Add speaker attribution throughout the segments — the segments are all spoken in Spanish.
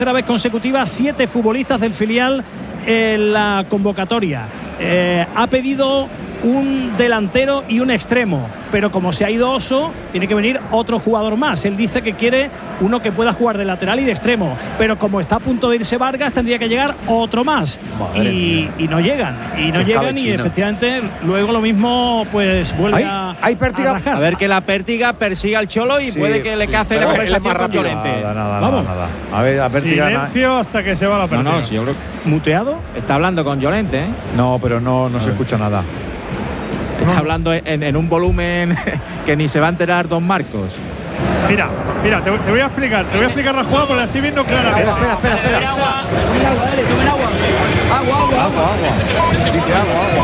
Speaker 1: tercera vez consecutiva 7 futbolistas del filial en la convocatoria. Ha pedido un delantero y un extremo, pero como se ha ido Oso, tiene que venir otro jugador más. Él dice que quiere uno que pueda jugar de lateral y de extremo, pero como está a punto de irse Vargas, tendría que llegar otro más. Y no llegan, y efectivamente luego lo mismo pues vuelve
Speaker 2: hay Pértiga.
Speaker 1: a
Speaker 3: ver que la Pértiga persiga al Cholo y puede que le case la conversación con Llorente.
Speaker 2: Nada. A ver, la Pértiga.
Speaker 4: Silencio hasta que se va la Pértiga.
Speaker 3: No, sí, yo creo que
Speaker 1: muteado.
Speaker 3: está hablando con Llorente, ¿eh?
Speaker 2: No, pero no se escucha nada.
Speaker 3: Está hablando en un volumen que ni se va a enterar don Marcos.
Speaker 4: Mira, te voy a explicar la jugada porque la estoy viendo claramente.
Speaker 2: Espera.
Speaker 5: Tomen agua, dale, tomen agua. Agua.
Speaker 2: Dice agua.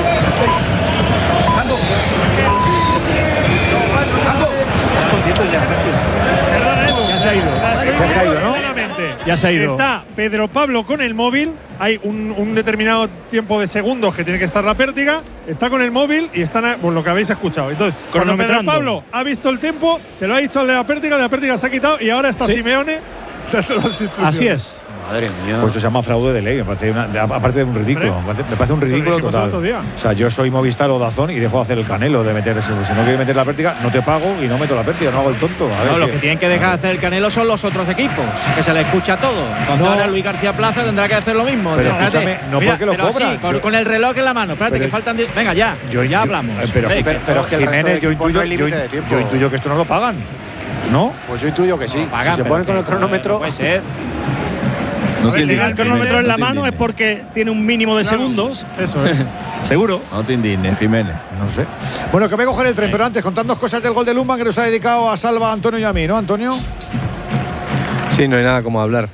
Speaker 1: Ya se ha ido, ¿no? Ya se ha ido.
Speaker 4: Está Pedro Pablo con el móvil. Hay un determinado tiempo de segundos que tiene que estar la Pértiga. Está con el móvil y están lo que habéis escuchado. Entonces, cuando Pedro Pablo ha visto el tiempo, se lo ha dicho al de la Pértiga se ha quitado y ahora está Simeone dando las instrucciones.
Speaker 1: Así es.
Speaker 2: Madre mía. Pues esto se llama fraude de ley, me parece aparte de un ridículo. Me parece un ridículo total. O sea, yo soy Movistar o Dazón y dejo de hacer el Canelo de meter. Si no quieres meter la Pértiga, no te pago y no meto la Pértiga, no hago el tonto.
Speaker 3: Los que tienen que dejar de hacer el Canelo son los otros equipos, que se le escucha todo. Entonces ahora Luis García Plaza tendrá que hacer lo mismo.
Speaker 2: Pero escúchame, no porque lo cobran.
Speaker 3: Con el reloj en la mano. Espérate, que faltan 10. Venga, ya hablamos.
Speaker 2: Pero es que Jiménez, yo intuyo que esto no lo pagan. ¿No?
Speaker 6: Pues yo intuyo que sí. Si se ponen con el cronómetro.
Speaker 3: Puede ser.
Speaker 1: Si tiene el cronómetro en la mano es porque tiene un mínimo de segundos.
Speaker 4: Eso es.
Speaker 1: Seguro.
Speaker 7: No te indignes, Jiménez.
Speaker 2: No sé. Bueno, que voy a coger el tren, pero antes, contadnos cosas del gol de Lundman que nos ha dedicado a Salva, Antonio y a mí, ¿no, Antonio?
Speaker 8: Sí, no hay nada como hablar.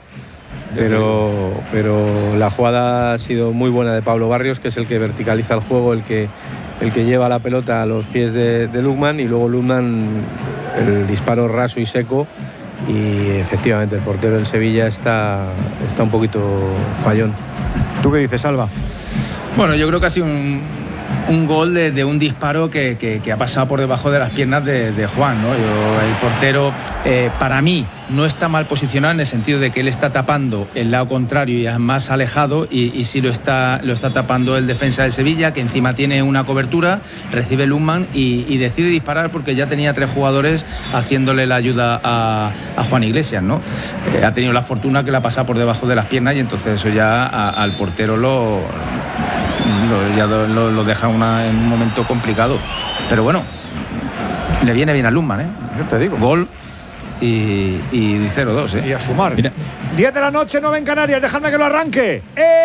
Speaker 8: Pero la jugada ha sido muy buena de Pablo Barrios, que es el que verticaliza el juego, el que lleva la pelota a los pies de Lundman, y luego Lundman el disparo raso y seco. Y efectivamente el portero del Sevilla está un poquito fallón.
Speaker 2: ¿Tú qué dices, Salva?
Speaker 5: Bueno, yo creo que ha sido un gol de un disparo que ha pasado por debajo de las piernas de Juan, ¿no? El portero, para mí, no está mal posicionado en el sentido de que él está tapando el lado contrario y es más alejado, y sí lo está tapando el defensa del Sevilla, que encima tiene una cobertura, recibe Lundman y decide disparar porque ya tenía 3 jugadores haciéndole la ayuda a Juan Iglesias, ¿no? Ha tenido la fortuna que la pasa por debajo de las piernas y entonces eso ya al portero lo deja en un momento complicado. Pero bueno, le viene bien a Lundman, ¿eh?
Speaker 2: Yo te digo.
Speaker 5: Gol y 0-2, ¿eh?
Speaker 2: Y a sumar. Mira. 10 de la noche, 9 en Canarias. Dejadme que lo arranque.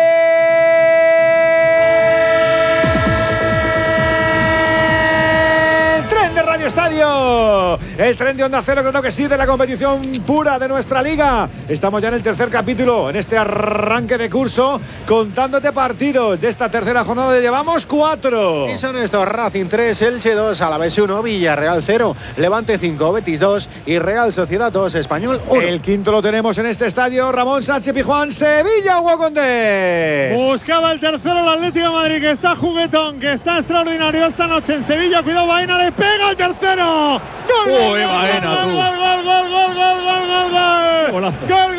Speaker 2: Radio Estadio, el tren de Onda Cero, creo que sí, de la competición pura de nuestra liga. Estamos ya en el tercer capítulo, en este arranque de curso, contándote partidos de esta tercera jornada. Llevamos 4.
Speaker 6: Y son estos: Racing 3, Elche 2, Alavés 1, Villarreal 0, Levante 5, Betis 2 y Real Sociedad 2, Español 1.
Speaker 2: El quinto lo tenemos en este estadio. Ramón Sánchez Pizjuán, Sevilla, Huacondés.
Speaker 4: Buscaba el tercero el Atlético de Madrid, que está juguetón, que está extraordinario esta noche en Sevilla. Cuidado, Baena, le pega el tercero. ¡Gol!
Speaker 1: ¡Uy, Baena, tú!
Speaker 4: ¡Gol!
Speaker 1: Golazo.
Speaker 4: ¡Gol!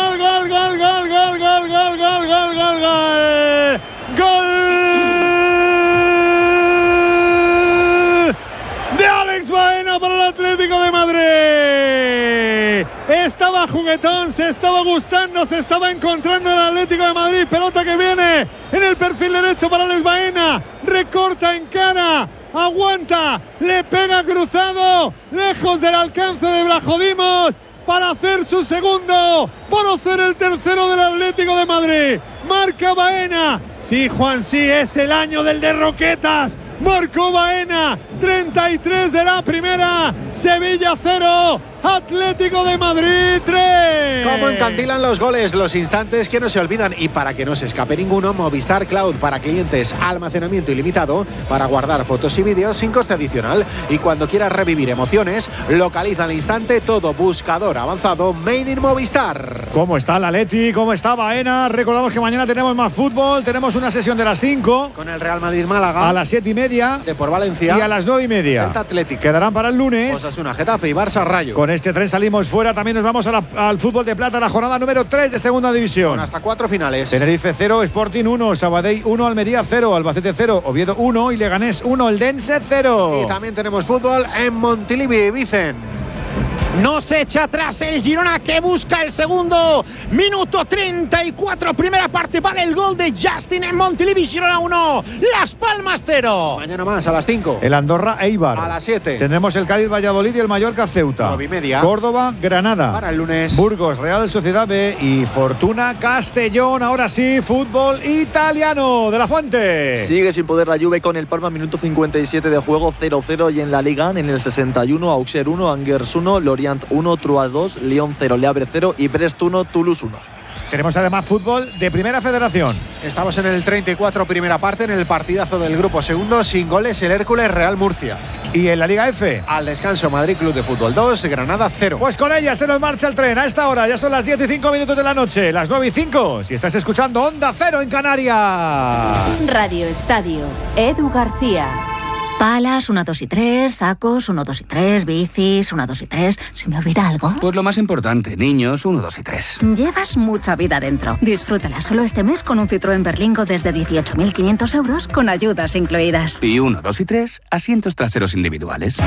Speaker 4: De Alex Baena para el Atlético de Madrid. Estaba juguetón, se estaba gustando, se estaba encontrando el Atlético de Madrid. Pelota que viene en el perfil derecho para Alex Baena. Recorta en cara. Aguanta, le pega cruzado, lejos del alcance de Blajodimos, para hacer su segundo, para hacer el tercero del Atlético de Madrid. Marca Baena. Sí, Juan, sí, es el año del de Roquetas. Marcó Baena, 33 de la primera. Sevilla 0, Atlético de Madrid 3.
Speaker 6: Como encandilan los goles, los instantes que no se olvidan, y para que no se escape ninguno, Movistar Cloud para clientes, almacenamiento ilimitado para guardar fotos y vídeos sin coste adicional. Y cuando quieras revivir emociones, localiza al instante todo. Buscador avanzado Made in Movistar.
Speaker 2: ¿Cómo está el Atleti? ¿Cómo está Baena? Recordamos que mañana tenemos más fútbol. Tenemos una sesión de las 5
Speaker 6: con el Real Madrid Málaga,
Speaker 2: a las 7:30,
Speaker 6: de por Valencia,
Speaker 2: y a las 9:30
Speaker 6: Celta Atlético.
Speaker 2: Quedarán para el lunes
Speaker 6: Osasuna Getafe y Barça Rayo.
Speaker 2: con este tren salimos fuera. También nos vamos al fútbol de plata, la jornada número 3 de segunda división.
Speaker 6: Con hasta 4 finales.
Speaker 2: Tenerife 0, Sporting 1, Sabadell 1, Almería 0, Albacete 0, Oviedo 1 y Leganés 1, Eldense 0.
Speaker 6: Y también tenemos fútbol en Montilivi, Vicen.
Speaker 7: No se echa atrás el Girona, que busca el segundo. Minuto 34, primera parte, vale el gol de Justin en Montilivi. Girona 1, Las Palmas 0.
Speaker 6: Mañana más a las 5.
Speaker 2: El Andorra Eibar.
Speaker 6: A las 7.
Speaker 2: Tendremos el Cádiz Valladolid y el Mallorca Ceuta.
Speaker 6: 9:30.
Speaker 2: Córdoba Granada.
Speaker 6: Para el lunes.
Speaker 2: Burgos Real Sociedad B y Fortuna Castellón. Ahora sí, fútbol italiano. De la Fuente.
Speaker 9: Sigue sin poder la Juve con el Parma, minuto 57 de juego, 0-0. Y en la Liga, en el 61, Auxerre 1, Angers 1, Lorient 1, Troyes 2, Lyon 0, Le Havre 0 y Brest 1, Toulouse 1.
Speaker 2: Tenemos además fútbol de Primera Federación.
Speaker 6: Estamos en el 34, primera parte, en el partidazo del grupo segundo, sin goles, el Hércules Real Murcia.
Speaker 2: Y en la Liga F.
Speaker 6: Al descanso, Madrid Club de Fútbol 2, Granada 0.
Speaker 2: Pues con ella se nos marcha el tren. A esta hora ya son las 10:05 de la noche, las 9:05. Si estás escuchando Onda Cero en Canarias.
Speaker 10: Radio Estadio, Edu García. Palas, 1, 2 y 3, sacos, 1, 2 y 3, bicis, 1, 2 y 3. ¿Se me olvida algo?
Speaker 11: Pues lo más importante, niños, 1, 2 y 3.
Speaker 10: Llevas mucha vida dentro. Disfrútala solo este mes con un Citroën Berlingo desde 18.500 euros con ayudas incluidas.
Speaker 11: Y 1, 2 y 3, asientos traseros individuales.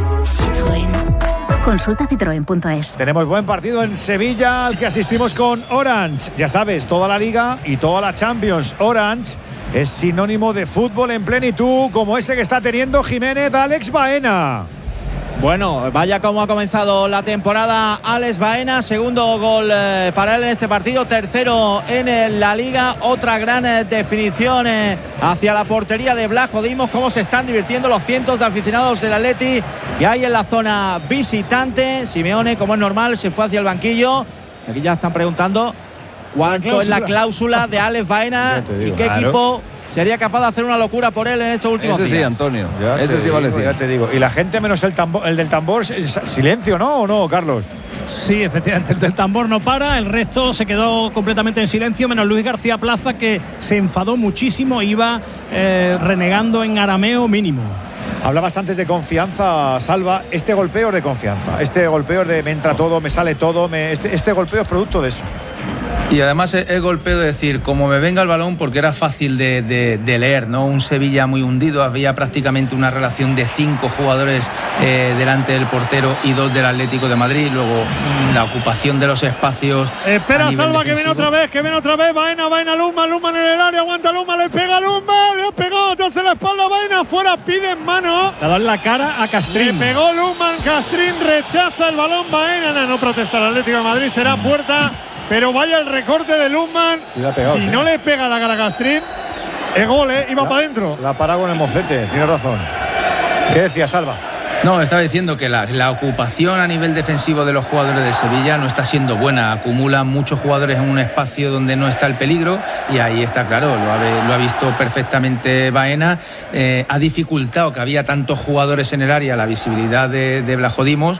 Speaker 10: Citroën. Consulta citroen.es.
Speaker 2: Tenemos buen partido en Sevilla al que asistimos con Orange. Ya sabes, toda la Liga y toda la Champions. Orange es sinónimo de fútbol en plenitud, como ese que está teniendo Jiménez Alex Baena.
Speaker 3: Bueno, vaya como ha comenzado la temporada Alex Baena, segundo gol para él en este partido, tercero en la Liga, otra gran definición hacia la portería de Blas. Dimos cómo se están divirtiendo los cientos de aficionados del Atleti y ahí en la zona visitante. Simeone, como es normal, se fue hacia el banquillo. Aquí ya están preguntando cuánto es la cláusula de Alex Baena y qué equipo sería capaz de hacer una locura por él en estos últimos días.
Speaker 12: Ese sí, Antonio.
Speaker 2: Ese sí vale. Ya te digo. Y la gente menos el del tambor, silencio, ¿no? ¿O no, Carlos?
Speaker 1: Sí, efectivamente, el del tambor no para, el resto se quedó completamente en silencio, menos Luis García Plaza, que se enfadó muchísimo, iba renegando en arameo mínimo.
Speaker 2: Hablabas antes de confianza, Salva. Este golpeo es de confianza. Este golpeo es de me entra todo, me sale todo. Este golpeo es producto de eso.
Speaker 5: Y además el golpeo de decir, como me venga el balón, porque era fácil de leer, ¿no? Un Sevilla muy hundido, había prácticamente una relación de 5 jugadores delante del portero y 2 del Atlético de Madrid, luego la ocupación de los espacios.
Speaker 4: Espera, Salva, que viene otra vez, Baena, Luzman en el área, aguanta Luzman, le pega Luzman, le ha pegado, te hace la espalda, Baena, fuera, pide en mano.
Speaker 1: Le ha dado en la cara a Castrín.
Speaker 4: Le pegó Luzman, Castrín rechaza el balón, Baena, no protesta el Atlético de Madrid, será puerta. Pero vaya el recorte de Luzman. Si no le pega la cara a Castrín, es gol, iba para adentro.
Speaker 2: La paró con el moflete, tiene razón. ¿Qué decía, Salva?
Speaker 5: No, estaba diciendo que la ocupación a nivel defensivo de los jugadores de Sevilla no está siendo buena. Acumulan muchos jugadores en un espacio donde no está el peligro y ahí está claro, lo ha visto perfectamente Baena. Ha dificultado que había tantos jugadores en el área la visibilidad de Blajodimos,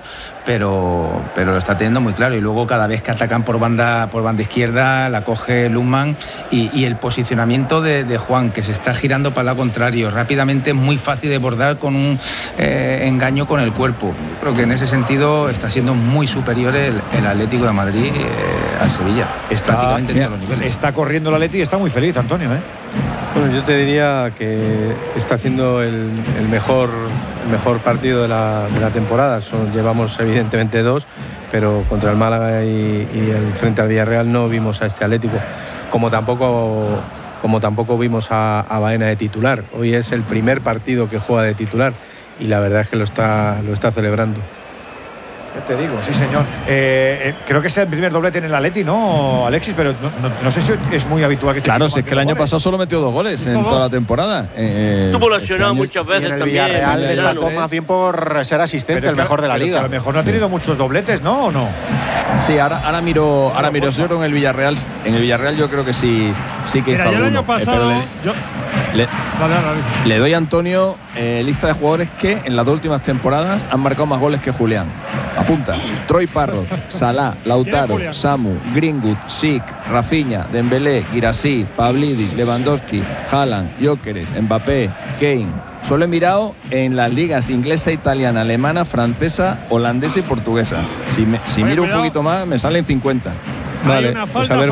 Speaker 5: pero lo está teniendo muy claro. Y luego cada vez que atacan por banda izquierda la coge Luzman y el posicionamiento de Juan, que se está girando para el lado contrario rápidamente, es muy fácil de bordar con un engaño con el cuerpo. Yo creo que en ese sentido está siendo muy superior el Atlético de Madrid al Sevilla, prácticamente en todos los niveles.
Speaker 2: Está corriendo el Atleti y está muy feliz, Antonio,
Speaker 8: Bueno, yo te diría que está haciendo el mejor partido de la temporada. Llevamos evidentemente 2, pero contra el Málaga y el frente al Villarreal no vimos a este Atlético, como tampoco vimos a Baena de titular. Hoy es el primer partido que juega de titular y la verdad es que lo está celebrando.
Speaker 2: Te digo, sí, señor. Creo que es el primer doblete en el Atleti, ¿no, Alexis? Pero no sé si es muy habitual que esté.
Speaker 12: Claro, si es que el año pasado solo metió 2 goles en toda la temporada.
Speaker 13: Estuvo lesionado muchas veces
Speaker 6: en el
Speaker 13: también.
Speaker 6: Villarreal destacó más bien por ser asistente, el mejor de la Liga.
Speaker 2: A lo mejor no ha tenido muchos dobletes, ¿no? ¿O no?
Speaker 12: Sí, ahora miro. Yo creo en el Villarreal yo creo que sí que hizo alguno.
Speaker 4: El año pasado
Speaker 12: le doy a Antonio lista de jugadores que en las 2 últimas temporadas han marcado más goles que Julián. Apunta. Troy Parrott, Salah, Lautaro, Samu, Greenwood, Schick, Rafinha, Dembélé, Guirassy, Pavlidis, Lewandowski, Haaland, Gyökeres, Mbappé, Kane. Solo he mirado en las ligas inglesa, italiana, alemana, francesa, holandesa y portuguesa. Si miro un poquito más, me salen 50.
Speaker 4: Vale, pues a ver